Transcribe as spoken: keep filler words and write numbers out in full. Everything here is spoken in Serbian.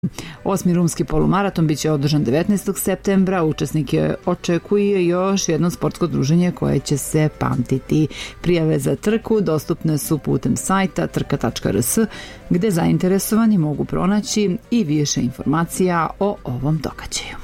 Osmi rumski polumaraton biće održan devetnaestog septembra. Učesnike očekuje još jedno sportsko druženje koje će se pamtiti. Prijave za trku dostupne su putem sajta trka tačka r s, gde zainteresovani mogu pronaći i više informacija o ovom događaju.